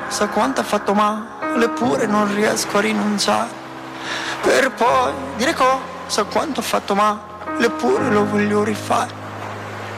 sa quanto ha fatto male, eppure non riesco a rinunciare. Per poi dire cosa quanto ho fatto male, eppure lo voglio rifare.